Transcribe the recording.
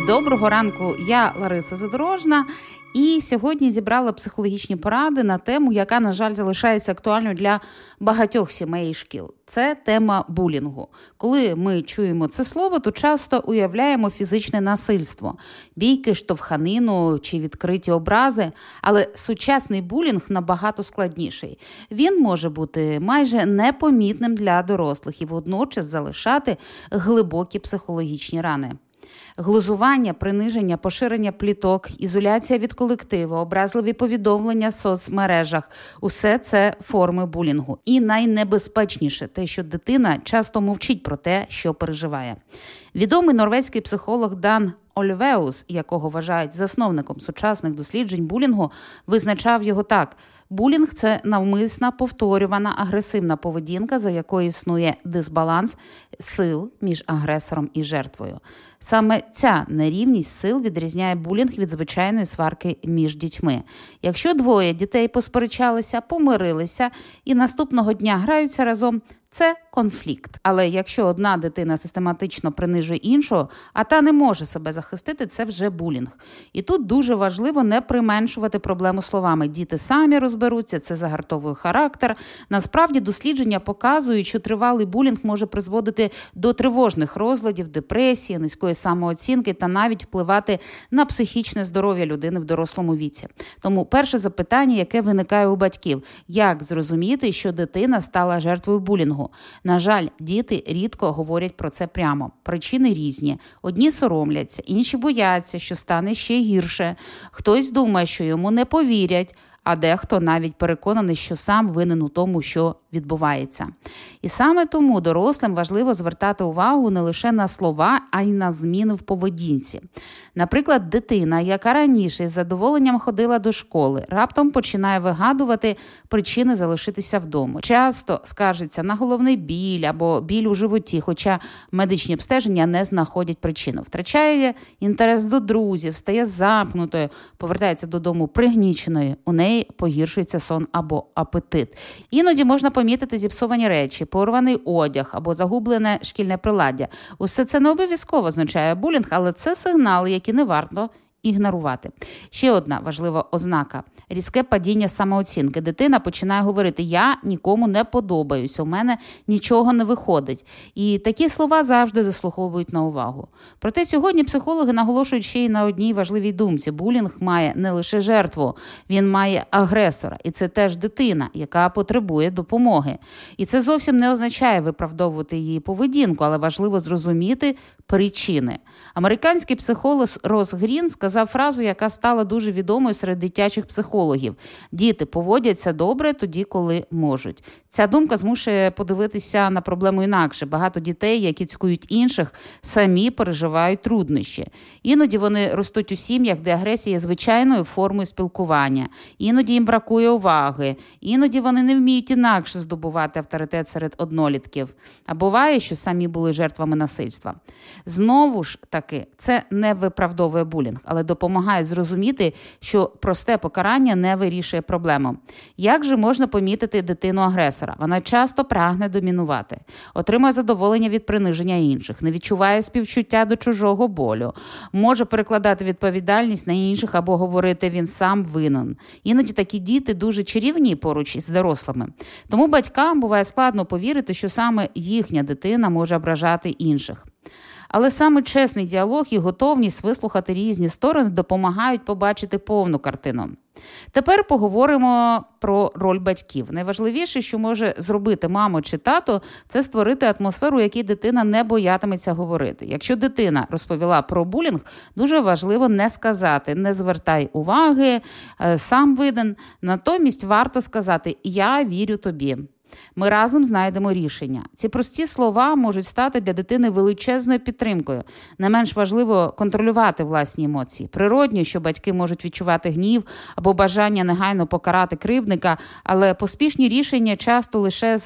Доброго ранку, я Лариса Задорожна. І сьогодні зібрала психологічні поради на тему, яка, на жаль, залишається актуальною для багатьох сімей і шкіл. Це тема булінгу. Коли ми чуємо це слово, то часто уявляємо фізичне насильство, бійки, штовханину чи відкриті образи. Але сучасний булінг набагато складніший. Він може бути майже непомітним для дорослих і водночас залишати глибокі психологічні рани. Глузування, приниження, поширення пліток, ізоляція від колективу, образливі повідомлення в соцмережах – усе це форми булінгу. І найнебезпечніше – те, що дитина часто мовчить про те, що переживає. Відомий норвезький психолог Дан Ольвеус, якого вважають засновником сучасних досліджень булінгу, визначав його так: булінг – це навмисна, повторювана, агресивна поведінка, за якою існує дисбаланс сил між агресором і жертвою. Саме ця нерівність сил відрізняє булінг від звичайної сварки між дітьми. Якщо двоє дітей посперечалися, помирилися і наступного дня граються разом, це конфлікт. Але якщо одна дитина систематично принижує іншу, а та не може себе захистити, це вже булінг. І тут дуже важливо не применшувати проблему словами. Діти самі розберуться, це загартовує характер. Насправді дослідження показують, що тривалий булінг може призводити до тривожних розладів, депресії, низької самооцінки та навіть впливати на психічне здоров'я людини в дорослому віці. Тому перше запитання, яке виникає у батьків – як зрозуміти, що дитина стала жертвою булінгу? На жаль, діти рідко говорять про це прямо. Причини різні. Одні соромляться, інші бояться, що стане ще гірше. Хтось думає, що йому не повірять, а дехто навіть переконаний, що сам винен у тому, що відбувається. І саме тому дорослим важливо звертати увагу не лише на слова, а й на зміни в поведінці. Наприклад, дитина, яка раніше з задоволенням ходила до школи, раптом починає вигадувати причини залишитися вдома. Часто скаржиться на головний біль або біль у животі, хоча медичні обстеження не знаходять причину. Втрачає інтерес до друзів, стає замкнутою, повертається додому пригніченою, у неї погіршується сон або апетит. Іноді можна помітити зіпсовані речі, порваний одяг або загублене шкільне приладдя. Усе це не обов'язково означає булінг, але це сигнали, які не варто ігнорувати. Ще одна важлива ознака – різке падіння самооцінки. Дитина починає говорити: «Я нікому не подобаюся, у мене нічого не виходить». І такі слова завжди заслуговують на увагу. Проте сьогодні психологи наголошують ще й на одній важливій думці. Булінг має не лише жертву, він має агресора. І це теж дитина, яка потребує допомоги. І це зовсім не означає виправдовувати її поведінку, але важливо зрозуміти причини. Американський психолог Рос Грін сказав фразу, яка стала дуже відомою серед дитячих психологів: «Діти поводяться добре тоді, коли можуть». Ця думка змушує подивитися на проблему інакше. Багато дітей, які цькують інших, самі переживають труднощі. Іноді вони ростуть у сім'ях, де агресія є звичайною формою спілкування. Іноді їм бракує уваги. Іноді вони не вміють інакше здобувати авторитет серед однолітків. А буває, що самі були жертвами насильства. Знову ж таки, це не виправдовує булінг, але допомагає зрозуміти, що просте покарання не вирішує проблему. Як же можна помітити дитину-агресора? Вона часто прагне домінувати, отримує задоволення від приниження інших, не відчуває співчуття до чужого болю, може перекладати відповідальність на інших або говорити «він сам винен». Іноді такі діти дуже чарівні поруч із дорослими. Тому батькам буває складно повірити, що саме їхня дитина може ображати інших. Але саме чесний діалог і готовність вислухати різні сторони допомагають побачити повну картину. Тепер поговоримо про роль батьків. Найважливіше, що може зробити мама чи тато, це створити атмосферу, у якій дитина не боятиметься говорити. Якщо дитина розповіла про булінг, дуже важливо не сказати «не звертай уваги, сам винен». Натомість варто сказати «я вірю тобі». Ми разом знайдемо рішення. Ці прості слова можуть стати для дитини величезною підтримкою. Не менш важливо контролювати власні емоції. Природньо, що батьки можуть відчувати гнів або бажання негайно покарати кривдника, але поспішні рішення часто лише